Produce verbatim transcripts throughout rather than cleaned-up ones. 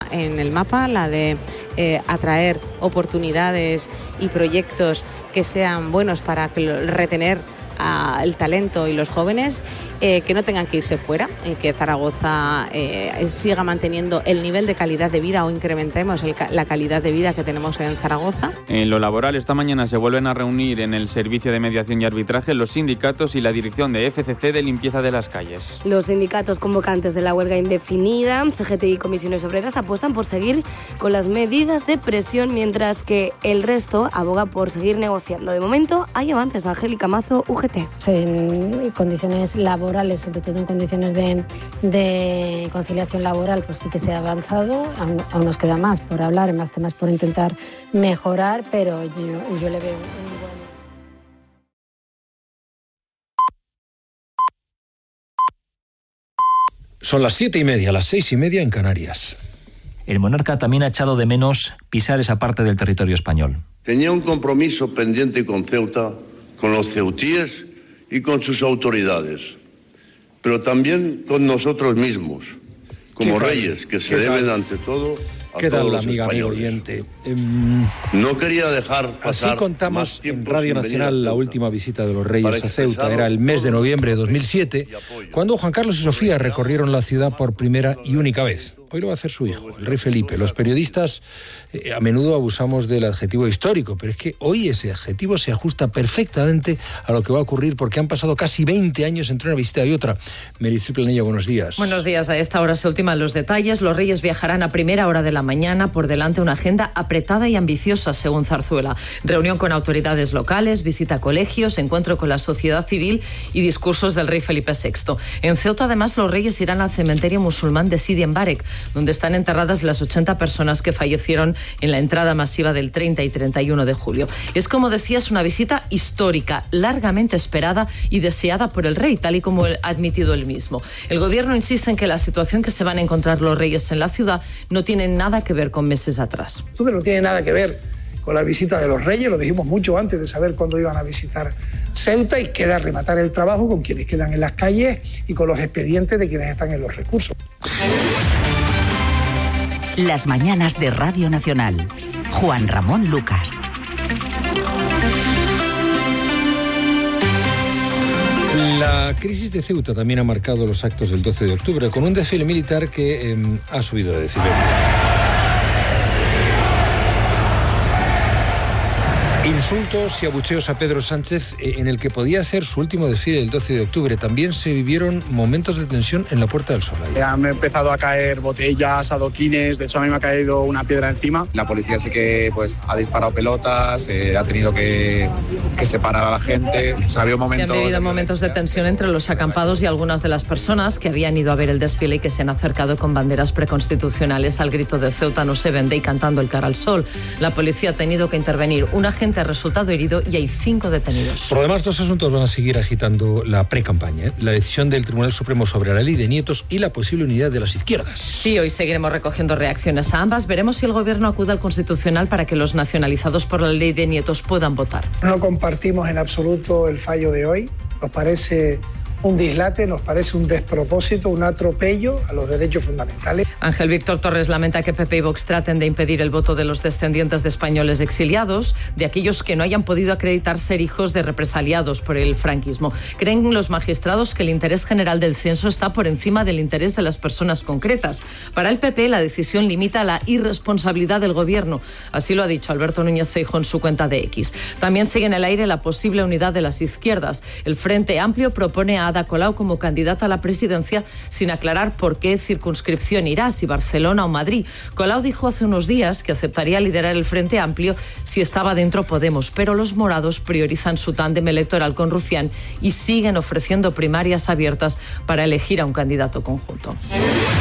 en el mapa, la de eh, atraer oportunidades y proyectos que sean buenos para que, retener a el talento y los jóvenes, eh, que no tengan que irse fuera, y que Zaragoza eh, siga manteniendo el nivel de calidad de vida o incrementemos el, la calidad de vida que tenemos en Zaragoza. En lo laboral, esta mañana se vuelven a reunir en el Servicio de Mediación y Arbitraje los sindicatos y la dirección de F C C de limpieza de las calles. Los sindicatos convocantes de la huelga indefinida, C G T y Comisiones Obreras, apuestan por seguir con las medidas de presión, mientras que el resto aboga por seguir negociando. De momento hay avances. Angélica Mazo, U G T. En condiciones laborales, sobre todo en condiciones de, de conciliación laboral, pues sí que se ha avanzado. Aún, aún nos queda más por hablar, en más temas por intentar mejorar, pero yo, yo le veo un buen... Son las siete y media, las seis y media en Canarias. El monarca también ha echado de menos pisar esa parte del territorio español. Tenía un compromiso pendiente con Ceuta, con los ceutíes y con sus autoridades, pero también con nosotros mismos, como reyes, que se deben ante todo a ¿Qué todos tal, los amiga, amigo españoles. oyente? Um, no quería dejar pasar Así contamos más en tiempo Radio sin venir Nacional a la Ceuta. última visita de los Reyes a Ceuta. expresar Era el mes de todo noviembre de nuestro dos mil siete, cuando Juan Carlos y Sofía recorrieron la ciudad por primera y única vez. Hoy lo va a hacer su hijo, el rey Felipe. Los periodistas eh, a menudo abusamos del adjetivo histórico, pero es que hoy ese adjetivo se ajusta perfectamente a lo que va a ocurrir, porque han pasado casi veinte años entre una visita y otra. Meritxell Planella, buenos días. Buenos días. A esta hora se ultiman los detalles. Los Reyes viajarán a primera hora de la mañana. Por delante una agenda apretada y ambiciosa, según Zarzuela. Reunión con autoridades locales, visita a colegios, encuentro con la sociedad civil y discursos del rey Felipe sexto. En Ceuta, además, los Reyes irán al cementerio musulmán de Sidi Mbarek, donde están enterradas las ochenta personas que fallecieron en la entrada masiva del treinta y treinta y uno de julio. Es, como decías, una visita histórica, largamente esperada y deseada por el rey, tal y como ha admitido él mismo. El gobierno insiste en que la situación que se van a encontrar los Reyes en la ciudad no tiene nada que ver con meses atrás. Esto que no tiene nada que ver con la visita de los Reyes, lo dijimos mucho antes de saber cuándo iban a visitar Ceuta, y queda rematar el trabajo con quienes quedan en las calles y con los expedientes de quienes están en los recursos. Las mañanas de Radio Nacional. Juan Ramón Lucas. La crisis de Ceuta también ha marcado los actos del doce de octubre, con un desfile militar que eh, ha subido de decibeles. Insultos y abucheos a Pedro Sánchez, en el que podía ser su último desfile el doce de octubre. También se vivieron momentos de tensión en la Puerta del Sol. Han empezado a caer botellas, adoquines, de hecho a mí me ha caído una piedra encima. La policía sí que pues, ha disparado pelotas, eh, ha tenido que, que separar a la gente. O sea, había momentos Se han vivido momentos de tensión entre los acampados y algunas de las personas que habían ido a ver el desfile y que se han acercado con banderas preconstitucionales al grito de Ceuta no se vende y cantando el cara al sol. La policía ha tenido que intervenir. Un agente ha resultado herido y hay cinco detenidos. Por lo demás, dos asuntos van a seguir agitando la pre-campaña, ¿eh? La decisión del Tribunal Supremo sobre la ley de nietos y la posible unidad de las izquierdas. Sí, hoy seguiremos recogiendo reacciones a ambas. Veremos si el Gobierno acude al Constitucional para que los nacionalizados por la ley de nietos puedan votar. No compartimos en absoluto el fallo de hoy. Nos parece un dislate, nos parece un despropósito, un atropello a los derechos fundamentales. Ángel Víctor Torres lamenta que P P y Vox traten de impedir el voto de los descendientes de españoles exiliados, de aquellos que no hayan podido acreditar ser hijos de represaliados por el franquismo. Creen los magistrados que el interés general del censo está por encima del interés de las personas concretas. Para el P P, la decisión limita la irresponsabilidad del Gobierno. Así lo ha dicho Alberto Núñez Feijóo en su cuenta de X. También sigue en el aire la posible unidad de las izquierdas. El Frente Amplio propone a Ada Colau como candidata a la presidencia sin aclarar por qué circunscripción irá, si Barcelona o Madrid. Colau dijo hace unos días que aceptaría liderar el Frente Amplio si estaba dentro Podemos, pero los morados priorizan su tándem electoral con Rufián y siguen ofreciendo primarias abiertas para elegir a un candidato conjunto.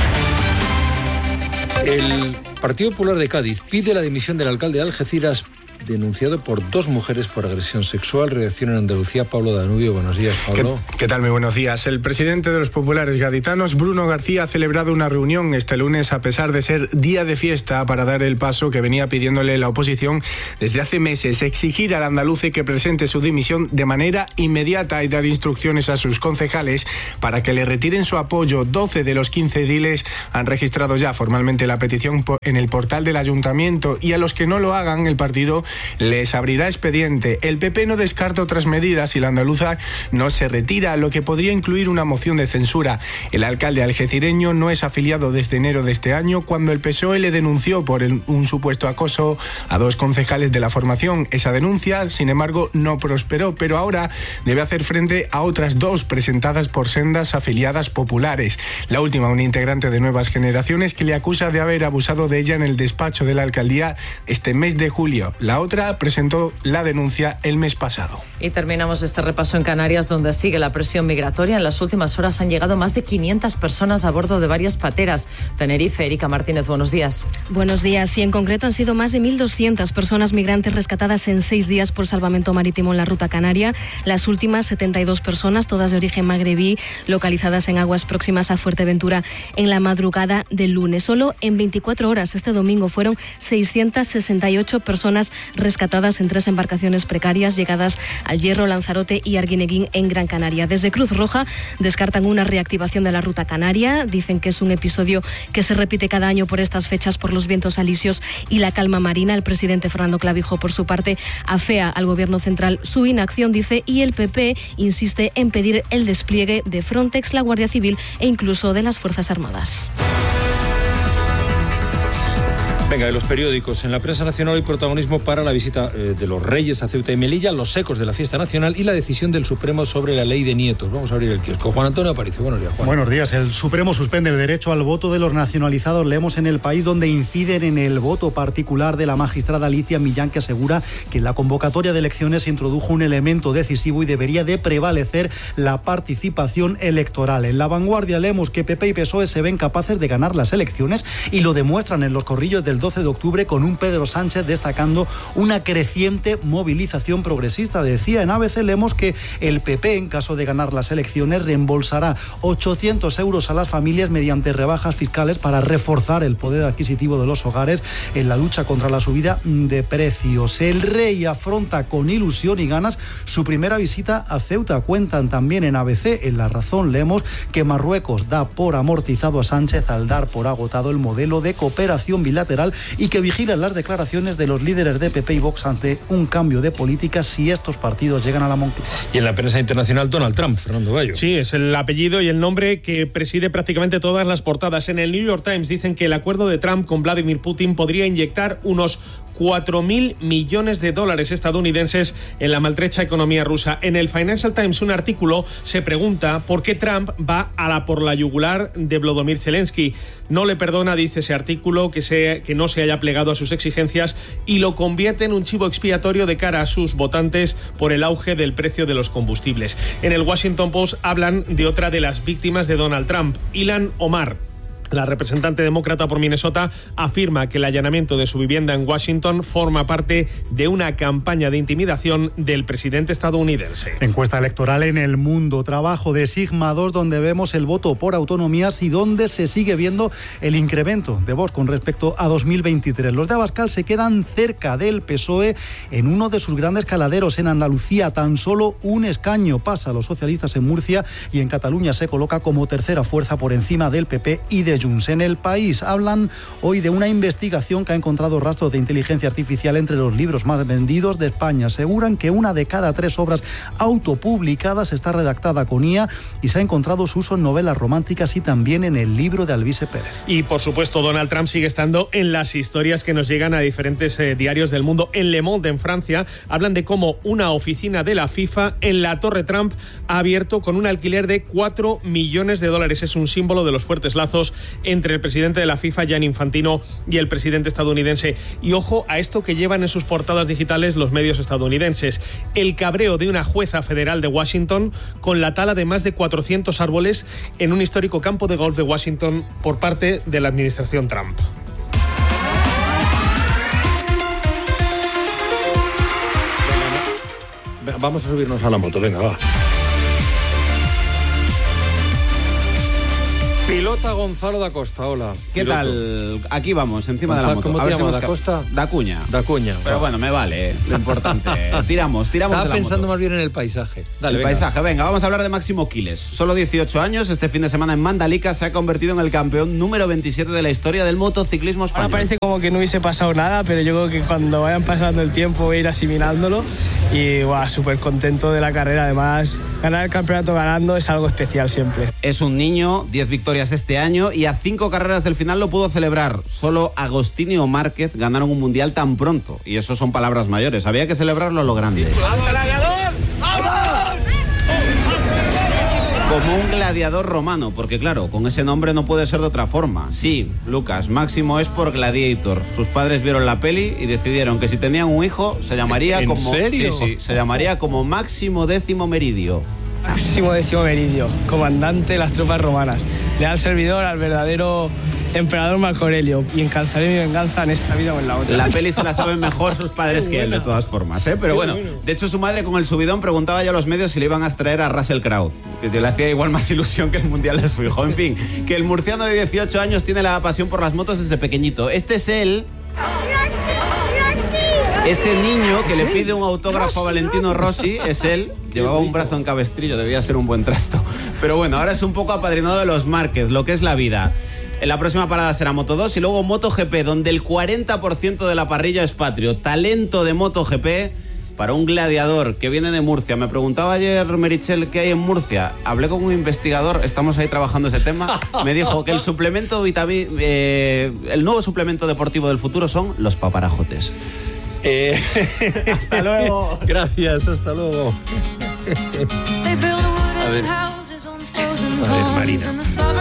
El Partido Popular de Cádiz pide la dimisión del alcalde de Algeciras denunciado por dos mujeres por agresión sexual. Reacción en Andalucía, Pablo Danubio. Buenos días, Pablo. ¿Qué, ¿Qué tal? Muy buenos días. El presidente de los populares gaditanos, Bruno García, ha celebrado una reunión este lunes a pesar de ser día de fiesta para dar el paso que venía pidiéndole la oposición desde hace meses: exigir al andaluce que presente su dimisión de manera inmediata y dar instrucciones a sus concejales para que le retiren su apoyo. doce de los quince ediles han registrado ya formalmente la petición en el portal del ayuntamiento, y a los que no lo hagan, el partido les abrirá expediente. El P P no descarta otras medidas si la andaluza no se retira, lo que podría incluir una moción de censura. El alcalde algecireño no es afiliado desde enero de este año, cuando el P S O E le denunció por el, un supuesto acoso a dos concejales de la formación. Esa denuncia, sin embargo, no prosperó, pero ahora debe hacer frente a otras dos presentadas por sendas afiliadas populares. La última, una integrante de Nuevas Generaciones, que le acusa de haber abusado de ella en el despacho de la alcaldía este mes de julio. La otra presentó la denuncia el mes pasado. Y terminamos este repaso en Canarias, donde sigue la presión migratoria. En las últimas horas han llegado más de quinientas personas a bordo de varias pateras. Tenerife, Erika Martínez, buenos días. Buenos días. Y en concreto han sido más de mil doscientas personas migrantes rescatadas en seis días por salvamento marítimo en la ruta canaria. Las últimas setenta y dos personas, todas de origen magrebí, localizadas en aguas próximas a Fuerteventura en la madrugada del lunes. Solo en veinticuatro horas este domingo fueron seiscientas sesenta y ocho personas rescatadas en tres embarcaciones precarias llegadas al Hierro, Lanzarote y Arguineguín en Gran Canaria. Desde Cruz Roja descartan una reactivación de la ruta canaria. Dicen que es un episodio que se repite cada año por estas fechas por los vientos alisios y la calma marina. El presidente Fernando Clavijo, por su parte, afea al Gobierno central su inacción, dice, y el P P insiste en pedir el despliegue de Frontex, la Guardia Civil e incluso de las Fuerzas Armadas. Venga, de los periódicos. En la prensa nacional hay protagonismo para la visita eh, de los Reyes a Ceuta y Melilla, los ecos de la fiesta nacional y la decisión del Supremo sobre la ley de nietos. Vamos a abrir el kiosco. Juan Antonio Aparicio, buenos días, Juan. Buenos días. El Supremo suspende el derecho al voto de los nacionalizados. Leemos en El País, donde inciden en el voto particular de la magistrada Alicia Millán, que asegura que en la convocatoria de elecciones se introdujo un elemento decisivo y debería de prevalecer la participación electoral. En La Vanguardia leemos que P P y P S O E se ven capaces de ganar las elecciones y lo demuestran en los corrillos del doce de octubre, con un Pedro Sánchez destacando una creciente movilización progresista. Decía en A B C, leemos que el P P, en caso de ganar las elecciones, reembolsará ochocientos euros a las familias mediante rebajas fiscales para reforzar el poder adquisitivo de los hogares en la lucha contra la subida de precios. El Rey afronta con ilusión y ganas su primera visita a Ceuta. Cuentan también en A B C, en La Razón, leemos que Marruecos da por amortizado a Sánchez al dar por agotado el modelo de cooperación bilateral y que vigilan las declaraciones de los líderes de P P y Vox ante un cambio de política si estos partidos llegan a la Moncloa. Y en la prensa internacional, Donald Trump, Fernando Gallo. Sí, es el apellido y el nombre que preside prácticamente todas las portadas. En el New York Times dicen que el acuerdo de Trump con Vladimir Putin podría inyectar unos cuatro mil millones de dólares estadounidenses en la maltrecha economía rusa. En el Financial Times, un artículo se pregunta por qué Trump va a la por la yugular de Volodymyr Zelensky. No le perdona, dice ese artículo, que, se, que no se haya plegado a sus exigencias y lo convierte en un chivo expiatorio de cara a sus votantes por el auge del precio de los combustibles. En el Washington Post hablan de otra de las víctimas de Donald Trump, Ilhan Omar. La representante demócrata por Minnesota afirma que el allanamiento de su vivienda en Washington forma parte de una campaña de intimidación del presidente estadounidense. Encuesta electoral en El Mundo, trabajo de Sigma dos, donde vemos el voto por autonomías y donde se sigue viendo el incremento de Vox con respecto a dos mil veintitrés. Los de Abascal se quedan cerca del P S O E en uno de sus grandes caladeros. En Andalucía tan solo un escaño pasa a los socialistas en Murcia y en Cataluña se coloca como tercera fuerza por encima del P P y de Junts. En El País hablan hoy de una investigación que ha encontrado rastros de inteligencia artificial entre los libros más vendidos de España. Aseguran que una de cada tres obras autopublicadas está redactada con I A y se ha encontrado su uso en novelas románticas y también en el libro de Alvise Pérez. Y por supuesto, Donald Trump sigue estando en las historias que nos llegan a diferentes eh, diarios del mundo. En Le Monde, en Francia, hablan de cómo una oficina de la FIFA en la Torre Trump ha abierto con un alquiler de cuatro millones de dólares. Es un símbolo de los fuertes lazos entre el presidente de la FIFA, Gianni Infantino, y el presidente estadounidense. Y ojo a esto que llevan en sus portadas digitales los medios estadounidenses: el cabreo de una jueza federal de Washington con la tala de más de cuatrocientos árboles en un histórico campo de golf de Washington por parte de la administración Trump. vamos a subirnos a la moto, venga, va. Pilota Gonzalo da Costa, hola. ¿Qué Piloto. tal? Aquí vamos, encima Gonzalo, de la moto. ¿Cómo A te ver si llamas, hemos da ca- Costa? Da Cuña. Da Cuña. Pero va. bueno, me vale, lo importante. tiramos, tiramos Estaba de la pensando moto. más bien en el paisaje. Dale, el venga. paisaje, venga, vamos a hablar de Máximo Quiles. Solo dieciocho años, este fin de semana en Mandalika se ha convertido en el campeón número veintisiete de la historia del motociclismo español. Ahora parece como que no hubiese pasado nada, pero yo creo que cuando vayan pasando el tiempo voy a ir asimilándolo y súper contento de la carrera. Además, ganar el campeonato ganando es algo especial siempre. Es un niño, diez victorias este año y a cinco carreras del final lo pudo celebrar. Solo Agostini o Márquez ganaron un mundial tan pronto. Y eso son palabras mayores. Había que celebrarlo a lo grande. Como un gladiador romano, porque claro, con ese nombre no puede ser de otra forma. Sí, Lucas, Máximo es por Gladiator. Sus padres vieron la peli y decidieron que si tenían un hijo se llamaría ¿En como serio? Sí, sí, se llamaría como Máximo Décimo Meridio. Máximo Décimo Meridio, comandante de las tropas romanas, leal servidor al verdadero emperador Marco Aurelio, y encalzaré mi venganza en esta vida o en la otra. La peli se la saben mejor sus padres que él, de todas formas, ¿eh? Pero bueno, de hecho su madre con el subidón preguntaba ya a los medios si le iban a extraer a Russell Crowe, que le hacía igual más ilusión que el mundial de su hijo. En fin, que el murciano de dieciocho años tiene la pasión por las motos desde pequeñito. Este es él... Ese niño que le pide un autógrafo a Valentino Rossi es él. Llevaba un brazo en cabestrillo, debía ser un buen trasto. Pero bueno, ahora es un poco apadrinado de los Márquez, lo que es la vida. En la próxima parada será Moto dos y luego MotoGP, donde el cuarenta por ciento de la parrilla es patrio. Talento de MotoGP para un gladiador que viene de Murcia. Me preguntaba ayer Merichel qué hay en Murcia. Hablé con un investigador, estamos ahí trabajando ese tema. Me dijo que el suplemento vitami- eh, el nuevo suplemento deportivo del futuro son los paparajotes. Eh... Hasta luego. Gracias, hasta luego. A ver. A ver, Marina.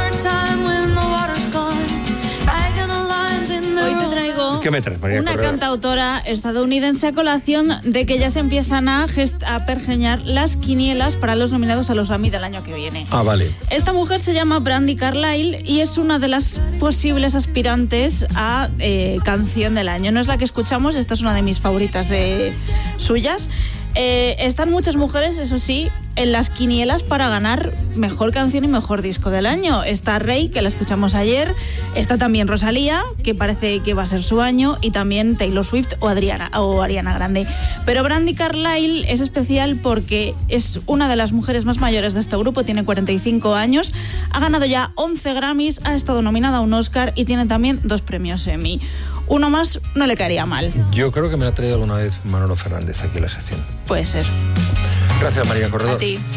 Hoy te traigo ¿Qué me traes, María una Correa? cantautora estadounidense a colación de que ya se empiezan a, gest- a pergeñar las quinielas para los nominados a los Grammy del año que viene. Ah, vale. Esta mujer se llama Brandi Carlile y es una de las posibles aspirantes a eh, canción del año. No es la que escuchamos, esta es una de mis favoritas de suyas. Eh, están muchas mujeres, eso sí, en las quinielas para ganar mejor canción y mejor disco del año. Está Rey, que la escuchamos ayer, está también Rosalía, que parece que va a ser su año, y también Taylor Swift o Adriana o Ariana Grande. Pero Brandi Carlile es especial porque es una de las mujeres más mayores de este grupo, tiene cuarenta y cinco años, ha ganado ya once Grammys, ha estado nominada a un Oscar y tiene también dos premios Emmy. Uno más no le caería mal. Yo creo que me lo ha traído alguna vez Manolo Fernández aquí a la sección. Puede ser. Gracias, María Corredor. A ti.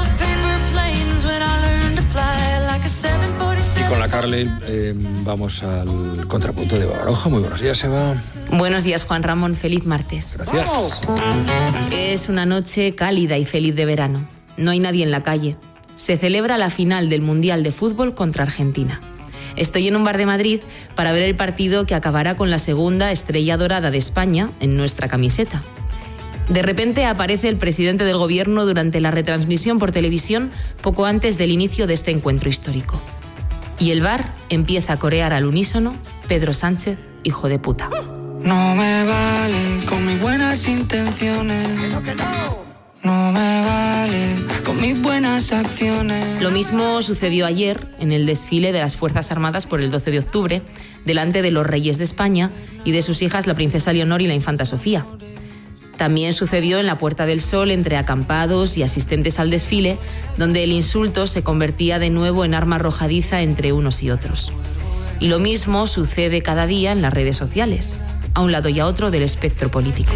Y con la Carlile eh, vamos al contrapunto de Baroja. Muy buenos días, Eva. Buenos días, Juan Ramón. Feliz martes. Gracias. Es una noche cálida y feliz de verano. No hay nadie en la calle. Se celebra la final del Mundial de Fútbol contra Argentina. Estoy en un bar de Madrid para ver el partido que acabará con la segunda estrella dorada de España en nuestra camiseta. De repente aparece el presidente del gobierno durante la retransmisión por televisión poco antes del inicio de este encuentro histórico. Y el bar empieza a corear al unísono Pedro Sánchez, hijo de puta. No me vale con mis buenas intenciones. No me vale con mis buenas acciones. Lo mismo sucedió ayer en el desfile de las Fuerzas Armadas por el doce de octubre, delante de los reyes de España y de sus hijas la princesa Leonor y la infanta Sofía. También sucedió en la Puerta del Sol entre acampados y asistentes al desfile, donde el insulto se convertía de nuevo en arma arrojadiza entre unos y otros. Y lo mismo sucede cada día en las redes sociales, a un lado y a otro del espectro político.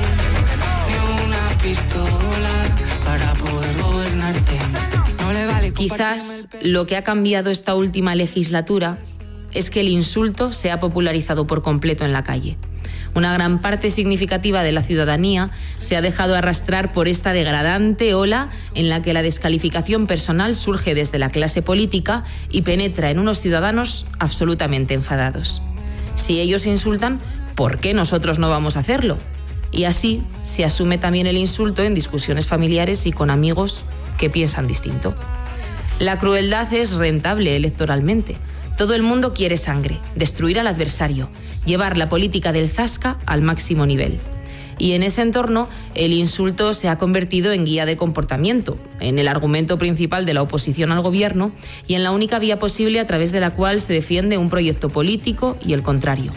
Quizás lo que ha cambiado esta última legislatura es que el insulto se ha popularizado por completo en la calle. Una gran parte significativa de la ciudadanía se ha dejado arrastrar por esta degradante ola en la que la descalificación personal surge desde la clase política y penetra en unos ciudadanos absolutamente enfadados. Si ellos insultan, ¿por qué nosotros no vamos a hacerlo? Y así se asume también el insulto en discusiones familiares y con amigos que piensan distinto. La crueldad es rentable electoralmente. Todo el mundo quiere sangre, destruir al adversario, llevar la política del zasca al máximo nivel. Y en ese entorno, el insulto se ha convertido en guía de comportamiento, en el argumento principal de la oposición al gobierno y en la única vía posible a través de la cual se defiende un proyecto político y el contrario.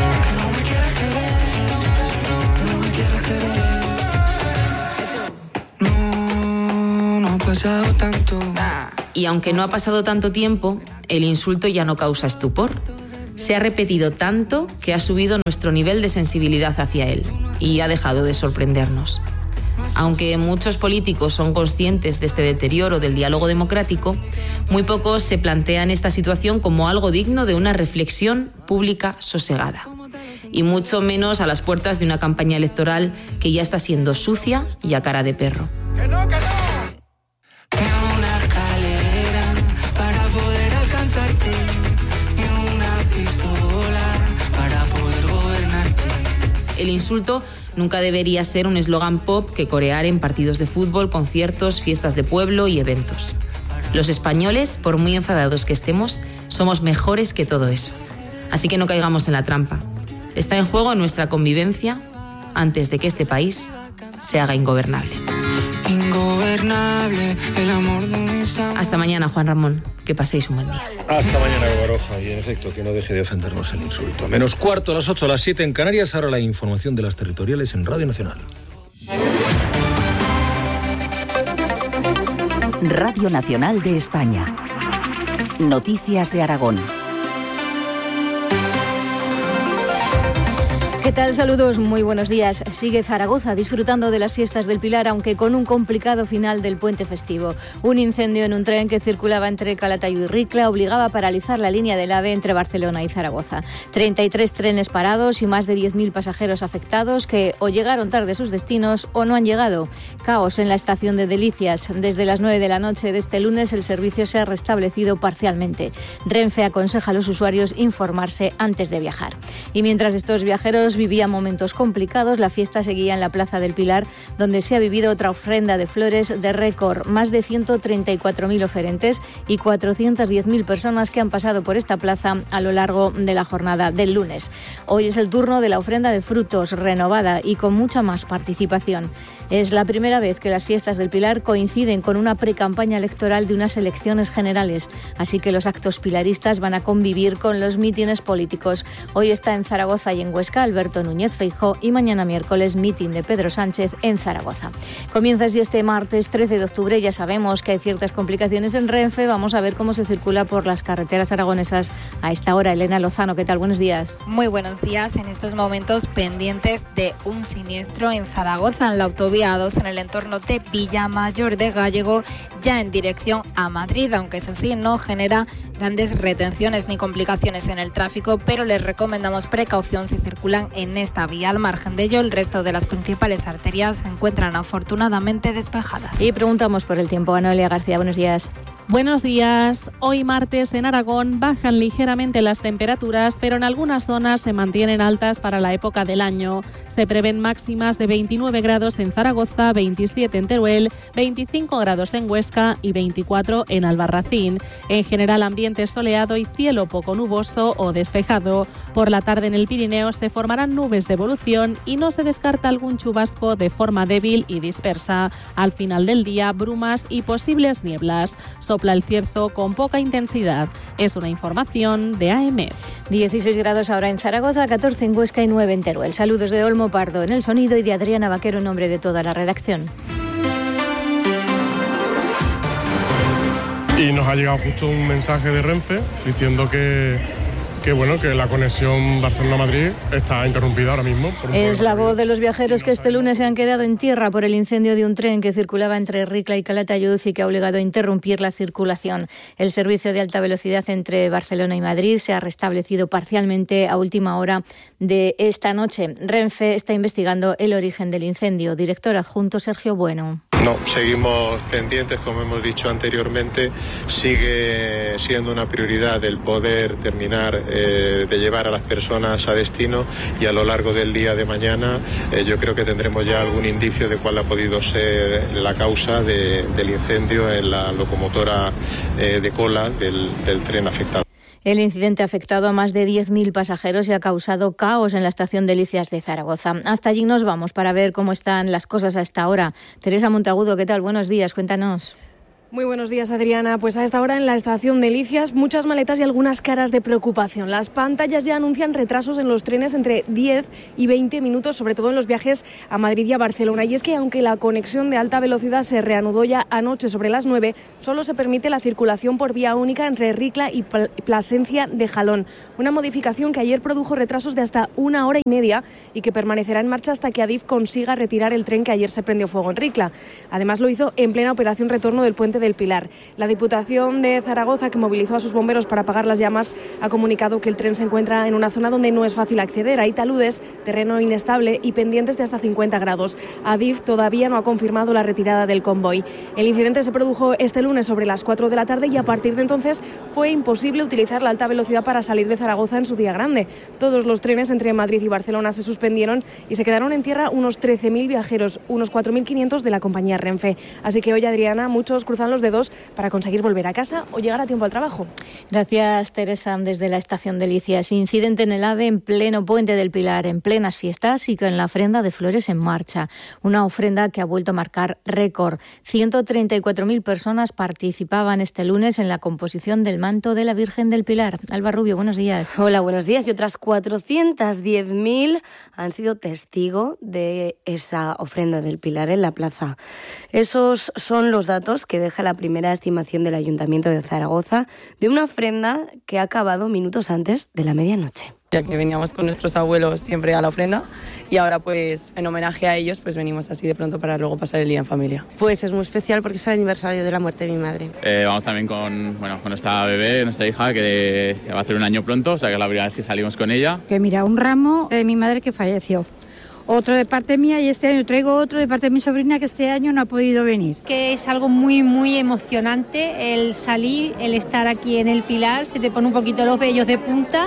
Y aunque no ha pasado tanto tiempo, el insulto ya no causa estupor. Se ha repetido tanto que ha subido nuestro nivel de sensibilidad hacia él y ha dejado de sorprendernos. Aunque muchos políticos son conscientes de este deterioro del diálogo democrático, muy pocos se plantean esta situación como algo digno de una reflexión pública sosegada. Y mucho menos a las puertas de una campaña electoral que ya está siendo sucia y a cara de perro. ¡Que no, que no! Una escalera para poder alcanzarte y una pistola para poder gobernarte. El insulto nunca debería ser un eslogan pop que corear en partidos de fútbol, conciertos, fiestas de pueblo y eventos. Los españoles, por muy enfadados que estemos, somos mejores que todo eso. Así que no caigamos en la trampa. Está en juego nuestra convivencia antes de que este país se haga ingobernable. Ingobernable, el amor de mis amores. Hasta mañana, Juan Ramón. Que paséis un buen día. Hasta mañana, Baroja. Y en efecto, que no deje de ofendernos el insulto. Menos cuarto, a las ocho, a las siete en Canarias. Ahora la información de las territoriales en Radio Nacional. Radio Nacional de España. Noticias de Aragón. ¿Qué tal? Saludos, muy buenos días. Sigue Zaragoza disfrutando de las fiestas del Pilar, aunque con un complicado final del puente festivo. Un incendio en un tren que circulaba entre Calatayud y Ricla obligaba a paralizar la línea del AVE entre Barcelona y Zaragoza. treinta y tres trenes parados y más de diez mil pasajeros afectados que o llegaron tarde a sus destinos o no han llegado. Caos en la estación de Delicias. Desde las nueve de la noche de este lunes el servicio se ha restablecido parcialmente. Renfe aconseja a los usuarios informarse antes de viajar. Y mientras estos viajeros vivía momentos complicados, la fiesta seguía en la Plaza del Pilar, donde se ha vivido otra ofrenda de flores de récord. Más de ciento treinta y cuatro mil oferentes y cuatrocientas diez mil personas que han pasado por esta plaza a lo largo de la jornada del lunes. Hoy es el turno de la ofrenda de frutos, renovada y con mucha más participación. Es la primera vez que las fiestas del Pilar coinciden con una precampaña electoral de unas elecciones generales, así que los actos pilaristas van a convivir con los mítines políticos. Hoy está en Zaragoza y en Huesca Alberto Núñez Feijóo y mañana miércoles mitin de Pedro Sánchez en Zaragoza. Comienza así este martes trece de octubre. Ya sabemos que hay ciertas complicaciones en Renfe. Vamos a ver cómo se circula por las carreteras aragonesas a esta hora. Elena Lozano, ¿qué tal? Buenos días. Muy buenos días. En estos momentos pendientes de un siniestro en Zaragoza, en la autovía A dos, en el entorno de Villamayor de Gállego, ya en dirección a Madrid, aunque eso sí, no genera grandes retenciones ni complicaciones en el tráfico, pero les recomendamos precaución si circulan en esta vía. Al margen de ello, el resto de las principales arterias se encuentran afortunadamente despejadas. Y preguntamos por el tiempo a Noelia García. Buenos días. Buenos días. Hoy martes en Aragón bajan ligeramente las temperaturas, pero en algunas zonas se mantienen altas para la época del año. Se prevén máximas de veintinueve grados en Zaragoza, veintisiete en Teruel, veinticinco grados en Huesca y veinticuatro en Albarracín. En general ambiente soleado y cielo poco nuboso o despejado. Por la tarde en el Pirineo se formarán nubes de evolución y no se descarta algún chubasco de forma débil y dispersa. Al final del día, brumas y posibles nieblas. Sopla el cierzo con poca intensidad. Es una información de A M. dieciséis grados ahora en Zaragoza, catorce en Huesca y nueve en Teruel. Saludos de Olmo Pardo en el sonido y de Adriana Vaquero en nombre de toda la redacción. Y nos ha llegado justo un mensaje de Renfe diciendo que... que bueno, que la conexión Barcelona-Madrid está interrumpida ahora mismo. Por es la voz de los viajeros que este lunes se han quedado en tierra por el incendio de un tren que circulaba entre Ricla y Calatayud y que ha obligado a interrumpir la circulación. El servicio de alta velocidad entre Barcelona y Madrid se ha restablecido parcialmente a última hora de esta noche. Renfe está investigando el origen del incendio. Director adjunto Sergio Bueno. No, seguimos pendientes, como hemos dicho anteriormente. Sigue siendo una prioridad el poder terminar eh, de llevar a las personas a destino, y a lo largo del día de mañana eh, yo creo que tendremos ya algún indicio de cuál ha podido ser la causa de, del incendio en la locomotora eh, de cola del, del tren afectado. El incidente ha afectado a más de diez mil pasajeros y ha causado caos en la estación Delicias de Zaragoza. Hasta allí nos vamos para ver cómo están las cosas a esta hora. Teresa Monteagudo, ¿qué tal? Buenos días, cuéntanos. Muy buenos días, Adriana. Pues a esta hora en la estación Delicias, muchas maletas y algunas caras de preocupación. Las pantallas ya anuncian retrasos en los trenes entre diez y veinte minutos, sobre todo en los viajes a Madrid y a Barcelona. Y es que aunque la conexión de alta velocidad se reanudó ya anoche sobre las nueve, solo se permite la circulación por vía única entre Ricla y Plasencia de Jalón. Una modificación que ayer produjo retrasos de hasta una hora y media y que permanecerá en marcha hasta que Adif consiga retirar el tren que ayer se prendió fuego en Ricla. Además lo hizo en plena operación retorno del puente del Pilar. La Diputación de Zaragoza, que movilizó a sus bomberos para apagar las llamas, ha comunicado que el tren se encuentra en una zona donde no es fácil acceder. Hay taludes, terreno inestable y pendientes de hasta cincuenta grados. Adif todavía no ha confirmado la retirada del convoy. El incidente se produjo este lunes sobre las cuatro de la tarde y a partir de entonces fue imposible utilizar la alta velocidad para salir de Zaragoza en su día grande. Todos los trenes entre Madrid y Barcelona se suspendieron y se quedaron en tierra unos trece mil viajeros, unos cuatro mil quinientos de la compañía Renfe. Así que hoy, Adriana, muchos cruzan los dedos para conseguir volver a casa o llegar a tiempo al trabajo. Gracias, Teresa, desde la estación Delicias. Incidente en el AVE en pleno Puente del Pilar, en plenas fiestas y con la ofrenda de flores en marcha. Una ofrenda que ha vuelto a marcar récord. ciento treinta y cuatro mil personas participaban este lunes en la composición del manto de la Virgen del Pilar. Alba Rubio, buenos días. Hola, buenos días. Y otras cuatrocientos diez mil han sido testigo de esa ofrenda del Pilar en la plaza. Esos son los datos que deja la primera estimación del Ayuntamiento de Zaragoza de una ofrenda que ha acabado minutos antes de la medianoche. Ya que veníamos con nuestros abuelos siempre a la ofrenda y ahora pues en homenaje a ellos pues venimos así de pronto para luego pasar el día en familia. Pues es muy especial porque es el aniversario de la muerte de mi madre. Eh, vamos también con, bueno, con nuestra bebé, nuestra hija que va a hacer un año pronto, o sea que es la primera vez que salimos con ella. Que mira, un ramo de mi madre que falleció. Otro de parte mía y este año traigo otro de parte de mi sobrina que este año no ha podido venir. Que es algo muy, muy emocionante el salir, el estar aquí en el Pilar, se te pone un poquito los vellos de punta.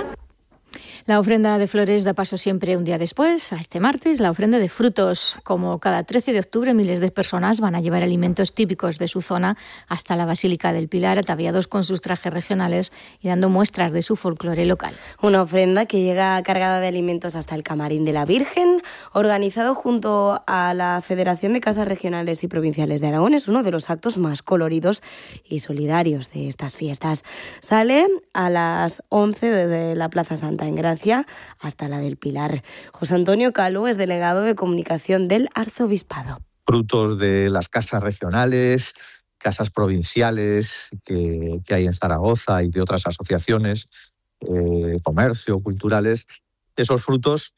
La ofrenda de flores da paso siempre un día después, a este martes, la ofrenda de frutos. Como cada trece de octubre, miles de personas van a llevar alimentos típicos de su zona hasta la Basílica del Pilar, ataviados con sus trajes regionales y dando muestras de su folclore local. Una ofrenda que llega cargada de alimentos hasta el Camarín de la Virgen, organizado junto a la Federación de Casas Regionales y Provinciales de Aragón. Es uno de los actos más coloridos y solidarios de estas fiestas. Sale a las once desde la Plaza Santa Engracia hasta la del Pilar. José Antonio Calvo es delegado de comunicación del Arzobispado. Frutos de las casas regionales, casas provinciales que, que hay en Zaragoza y de otras asociaciones, eh, comercio, culturales, esos frutos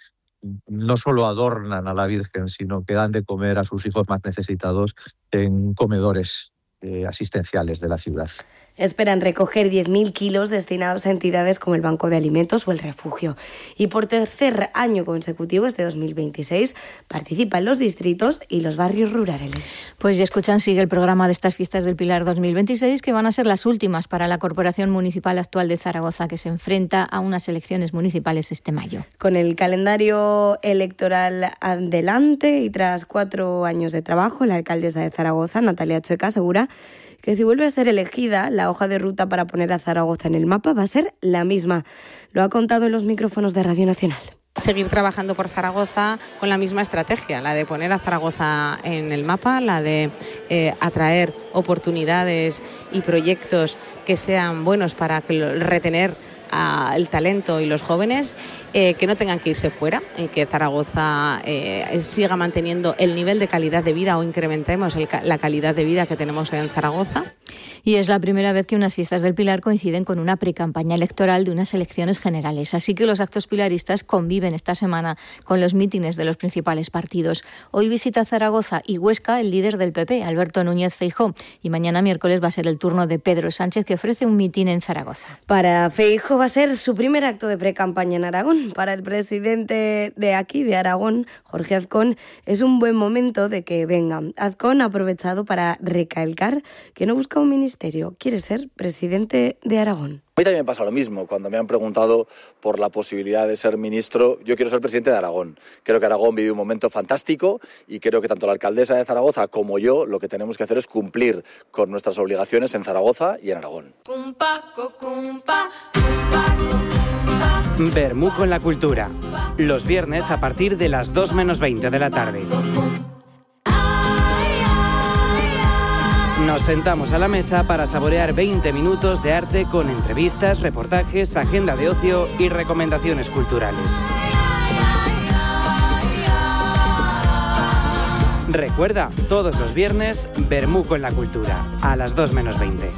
no solo adornan a la Virgen, sino que dan de comer a sus hijos más necesitados en comedores eh, asistenciales de la ciudad. Esperan recoger diez mil kilos destinados a entidades como el Banco de Alimentos o el Refugio. Y por tercer año consecutivo, este dos mil veintiséis, participan los distritos y los barrios rurales. Pues ya escuchan, sigue el programa de estas fiestas del Pilar dos mil veintiséis, que van a ser las últimas para la Corporación Municipal actual de Zaragoza, que se enfrenta a unas elecciones municipales este mayo. Con el calendario electoral adelante y tras cuatro años de trabajo, la alcaldesa de Zaragoza, Natalia Chueca, asegura que si vuelve a ser elegida, la hoja de ruta para poner a Zaragoza en el mapa va a ser la misma. Lo ha contado en los micrófonos de Radio Nacional. Seguir trabajando por Zaragoza con la misma estrategia, la de poner a Zaragoza en el mapa, la de eh, atraer oportunidades y proyectos que sean buenos para retener a el talento y los jóvenes, eh, que no tengan que irse fuera y que Zaragoza eh, siga manteniendo el nivel de calidad de vida o incrementemos el, la calidad de vida que tenemos en Zaragoza. Y es la primera vez que unas fiestas del Pilar coinciden con una precampaña electoral de unas elecciones generales. Así que los actos pilaristas conviven esta semana con los mítines de los principales partidos. Hoy visita Zaragoza y Huesca el líder del P P, Alberto Núñez Feijóo. Y mañana miércoles va a ser el turno de Pedro Sánchez, que ofrece un mitin en Zaragoza. Para Feijóo va a ser su primer acto de precampaña en Aragón. Para el presidente de aquí, de Aragón, Jorge Azcón, es un buen momento de que venga. Azcón ha aprovechado para recalcar que no busca un ministerio, quiere ser presidente de Aragón. A mí también me pasa lo mismo. Cuando me han preguntado por la posibilidad de ser ministro, yo quiero ser presidente de Aragón. Creo que Aragón vive un momento fantástico y creo que tanto la alcaldesa de Zaragoza como yo lo que tenemos que hacer es cumplir con nuestras obligaciones en Zaragoza y en Aragón. Vermú con la cultura. Los viernes a partir de las dos menos veinte de la tarde. Nos sentamos a la mesa para saborear veinte minutos de arte con entrevistas, reportajes, agenda de ocio y recomendaciones culturales. Recuerda, todos los viernes, Vermú con la cultura, a las dos menos veinte.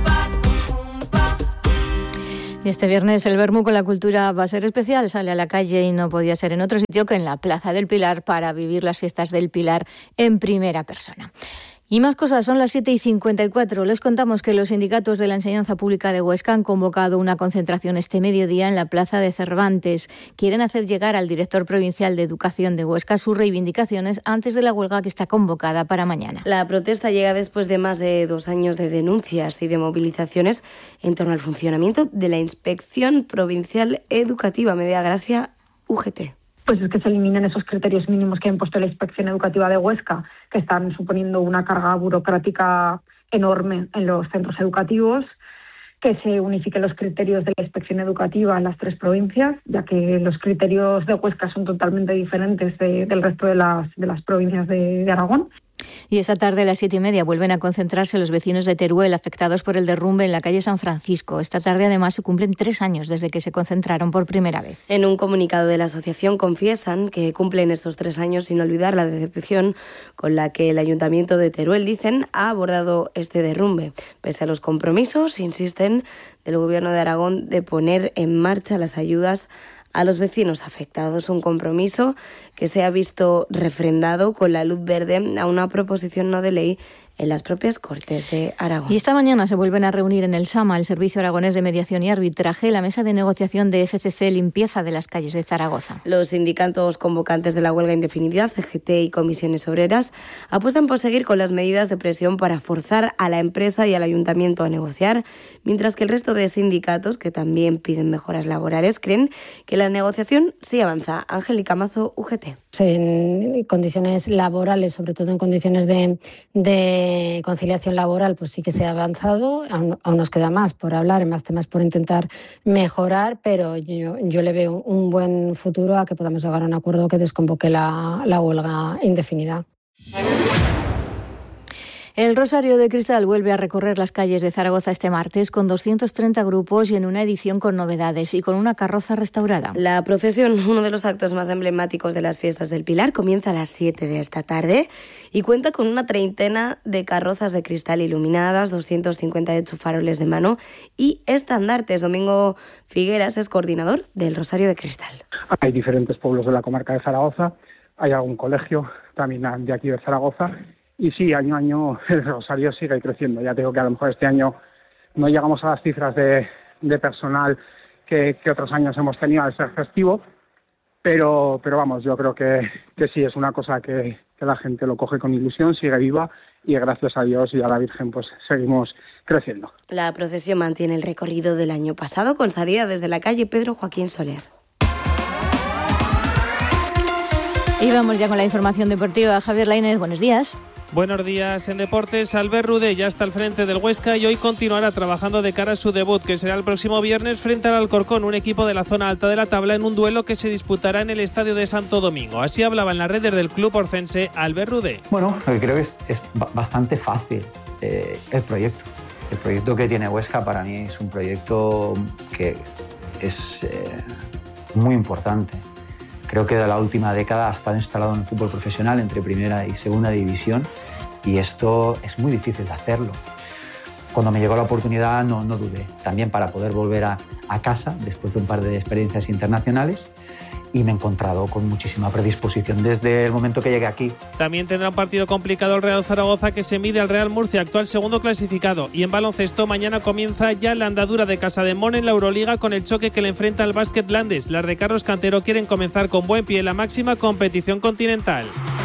Y este viernes el Vermú con la cultura va a ser especial, sale a la calle y no podía ser en otro sitio que en la Plaza del Pilar para vivir las fiestas del Pilar en primera persona. Y más cosas, son las siete y cincuenta y cuatro. Les contamos que los sindicatos de la enseñanza pública de Huesca han convocado una concentración este mediodía en la Plaza de Cervantes. Quieren hacer llegar al director provincial de Educación de Huesca sus reivindicaciones antes de la huelga que está convocada para mañana. La protesta llega después de más de dos años de denuncias y de movilizaciones en torno al funcionamiento de la Inspección Provincial Educativa. Media Gracia, U G T. Pues es que se eliminen esos criterios mínimos que ha impuesto la Inspección Educativa de Huesca, que están suponiendo una carga burocrática enorme en los centros educativos, que se unifiquen los criterios de la Inspección Educativa en las tres provincias, ya que los criterios de Huesca son totalmente diferentes de, del resto de las, de las provincias de, de Aragón. Y esta tarde a las siete y media vuelven a concentrarse los vecinos de Teruel afectados por el derrumbe en la calle San Francisco. Esta tarde además se cumplen tres años desde que se concentraron por primera vez. En un comunicado de la asociación confiesan que cumplen estos tres años sin olvidar la decepción con la que el Ayuntamiento de Teruel, dicen, ha abordado este derrumbe. Pese a los compromisos, insisten, del Gobierno de Aragón de poner en marcha las ayudas a los vecinos afectados, un compromiso que se ha visto refrendado con la luz verde a una proposición no de ley en las propias Cortes de Aragón. Y esta mañana se vuelven a reunir en el SAMA, el Servicio Aragonés de Mediación y Arbitraje, la mesa de negociación de F C C Limpieza de las calles de Zaragoza. Los sindicatos convocantes de la huelga indefinida, C G T y comisiones obreras, apuestan por seguir con las medidas de presión para forzar a la empresa y al ayuntamiento a negociar, mientras que el resto de sindicatos, que también piden mejoras laborales, creen que la negociación sí avanza. Angélica Mazo, U G T. En condiciones laborales, sobre todo en condiciones de, de conciliación laboral, pues sí que se ha avanzado. Aún, aún nos queda más por hablar, más temas por intentar mejorar, pero yo, yo le veo un buen futuro a que podamos llegar a un acuerdo que desconvoque la, la huelga indefinida. El Rosario de Cristal vuelve a recorrer las calles de Zaragoza este martes con doscientos treinta grupos y en una edición con novedades y con una carroza restaurada. La procesión, uno de los actos más emblemáticos de las fiestas del Pilar, comienza a las siete de esta tarde y cuenta con una treintena de carrozas de cristal iluminadas, doscientos cincuenta y ocho faroles de mano y estandartes. Domingo Figueras es coordinador del Rosario de Cristal. Hay diferentes pueblos de la comarca de Zaragoza, hay algún colegio también de aquí de Zaragoza. Y sí, año a año el Rosario sigue creciendo. Ya digo que a lo mejor este año no llegamos a las cifras de, de personal que, que otros años hemos tenido al ser festivo, pero, pero vamos, yo creo que, que sí, es una cosa que, que la gente lo coge con ilusión, sigue viva y gracias a Dios y a la Virgen pues seguimos creciendo. La procesión mantiene el recorrido del año pasado con salida desde la calle Pedro Joaquín Soler. Y vamos ya con la información deportiva. Javier Lainez, buenos días. Buenos días. En deportes, Albert Rudé ya está al frente del Huesca y hoy continuará trabajando de cara a su debut, que será el próximo viernes frente al Alcorcón, un equipo de la zona alta de la tabla, en un duelo que se disputará en el Estadio de Santo Domingo. Así hablaba en las redes del club orcense Albert Rudé. Bueno, creo que es, es bastante fácil eh, el proyecto. El proyecto que tiene Huesca para mí es un proyecto que es eh, muy importante. Creo que de la última década ha estado instalado en el fútbol profesional entre primera y segunda división y esto es muy difícil de hacerlo. Cuando me llegó la oportunidad no, no dudé, también para poder volver a, a casa después de un par de experiencias internacionales y me he encontrado con muchísima predisposición desde el momento que llegué aquí. También tendrá un partido complicado el Real Zaragoza, que se mide al Real Murcia, actual segundo clasificado. Y en baloncesto mañana comienza ya la andadura de Casademón en la Euroliga con el choque que le enfrenta al Basket Landes. Las de Carlos Cantero quieren comenzar con buen pie la máxima competición continental.